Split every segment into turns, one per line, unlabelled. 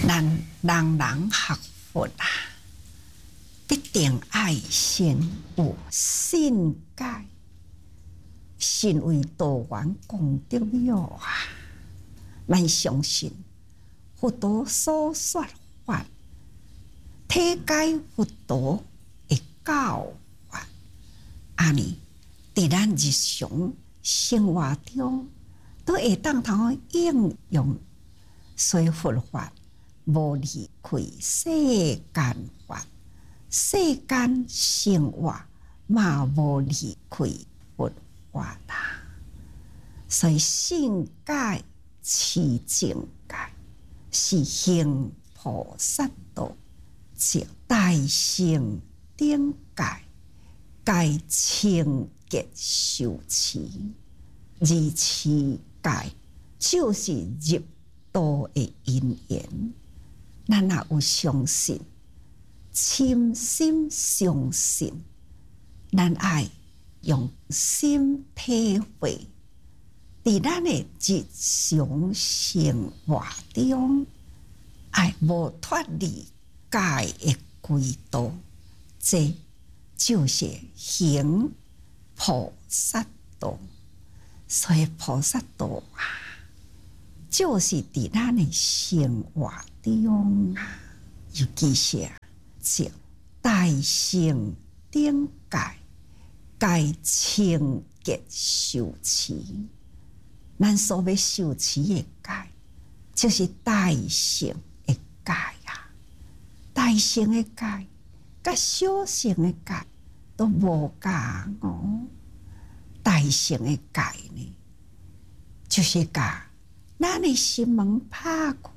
咱人学佛啊，必定爱先有信解，信为道源功德妙啊！咱相信佛陀所说法，体解佛陀的教法，安尼伫咱日常生活中都会当通应用，所以佛法无离开世间法，世间生活嘛无离开佛法啦。所以信解持正解，是行菩萨道，即大乘顶解，解清洁修持，而持解就是入道的因缘。咱若有相信，深心相信，咱爱用心体会，伫咱的日常生活中，爱无脱离解的轨道，这就是行菩萨道。所以菩萨道啊，就是伫咱的生活中啊，尤其是即大乘顶解，解清洁修持。咱所要修持的解，就是大乘的解啊！大乘的解，甲小乘的解都无共哦。大乘的解呢，就是甲咱的心门拍开，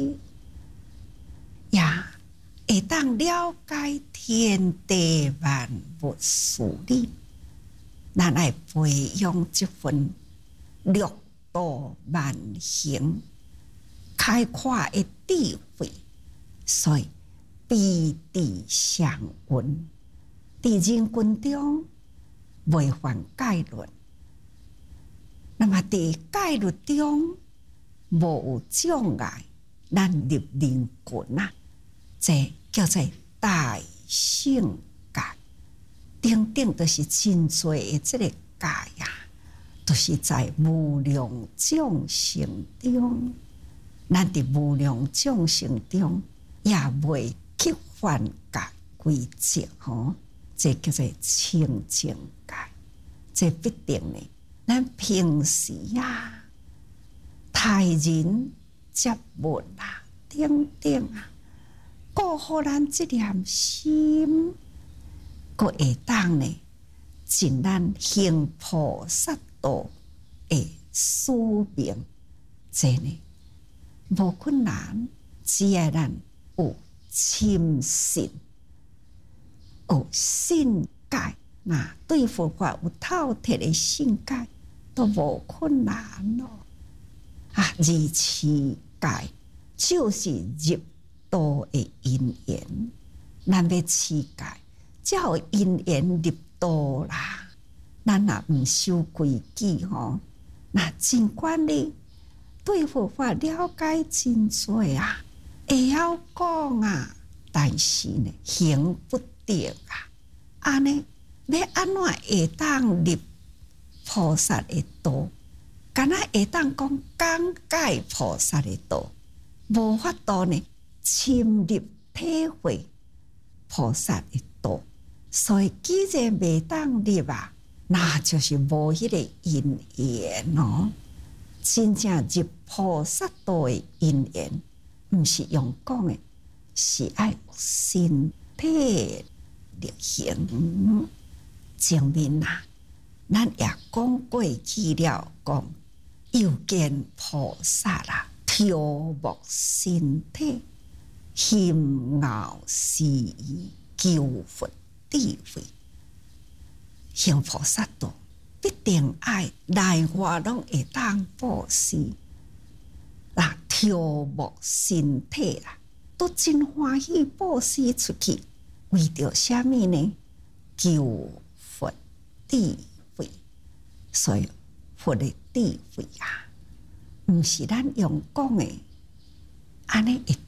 也会当了解天地万物事理。咱爱培养这份六道万行开阔的智慧，所以彼地相闻，伫人群中袂犯戒律。那么伫戒律中无有障碍，咱入人群啊，这叫做大乘戒。顶顶就是真多的这个戒啊，都是在无量众生中，咱伫无量众生中也袂去犯戒规则吼，这叫做清净戒。这必定呢，咱平时啊，待人接物啊，等等啊，顾好咱这念心，佫会当呢，尽咱行菩萨道的使命，这呢无困难，只要咱有深信，有信解，那对佛法有透彻的信解，都无困难咯。啊，而持解就是入道的因缘，咱要持解，才有因缘入道啦。咱若毋守规矩吼，那尽管你对佛法了解真多啊，会晓讲啊，但是呢，行不得啊。安尼要安怎会当入菩萨的道？敢若会当讲讲解菩萨的道，无法度呢深入体会菩萨的道。所以既然未当入啊，那就是无迄个因缘哦。真正入菩萨道的因缘，毋是用讲的，是爱身体力行。前面啊，咱也讲过去了，讲又见菩萨啦，调伏身体，心傲思意，求佛智慧。行菩萨道必定爱内外拢会当布施，那调伏身体啦，都真欢喜布施出去，为着啥物呢？求佛智慧。所以佛的智慧啊，毋是咱用讲的安尼会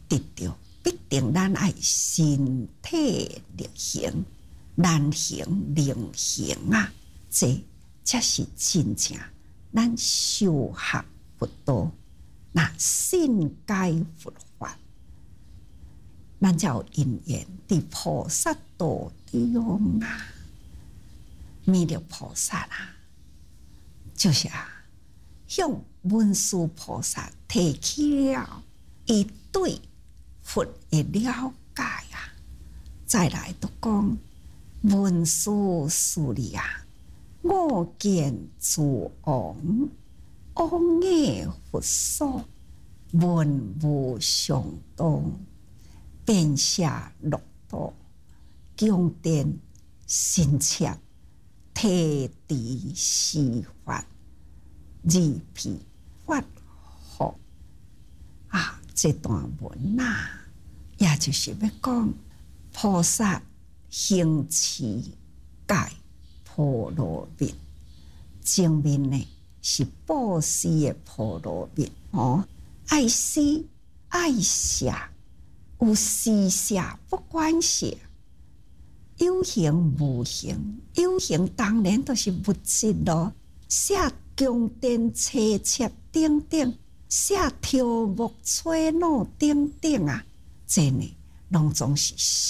得到，必定咱爱身体力行，人行灵行啊！这才是真正咱修学佛道，那信解佛法，咱才有因缘伫菩萨道中啊！弥勒菩萨啊，就是向文殊菩萨提起了伊对佛的了解啊，再来都讲文殊师利啊，我见诸王，王爷佛所，文武相当，遍下六道，宫殿神切，提地示法，二毗法护啊！这段文啊，也就是要讲菩萨行持戒波罗蜜，前面呢是布施的波罗蜜哦，爱施爱舍，有施舍不管舍，有形无形，有形当然都是物质咯，舍宫殿车切等等，舍条木吹路等等啊，这呢拢总是